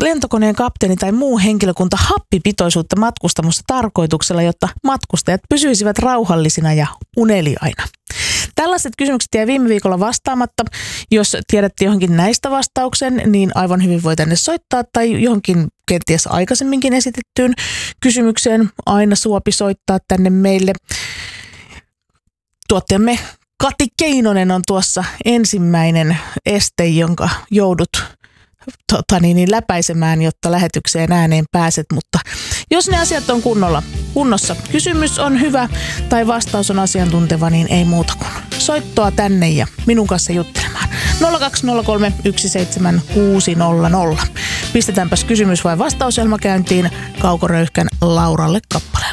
lentokoneen kapteeni tai muu henkilökunta happipitoisuutta matkustamusta tarkoituksella, jotta matkustajat pysyisivät rauhallisina ja uneliaina? Tällaiset kysymykset jäi viime viikolla vastaamatta. Jos tiedätte johonkin näistä vastauksen, niin aivan hyvin voi tänne soittaa tai johonkin kenties aikaisemminkin esitettyyn kysymykseen aina suopi soittaa tänne meille. Tuottajamme Kati Keinonen on tuossa ensimmäinen este, jonka joudut läpäisemään, jotta lähetykseen ääneen pääset, mutta jos ne asiat on kunnossa, kysymys on hyvä tai vastaus on asiantunteva, niin ei muuta kuin soittoa tänne ja minun kanssa juttelemaan. 0203 17600. Pistetäänpäs kysymys vai vastauselma käyntiin Kauko Röyhkän Lauralle kappale.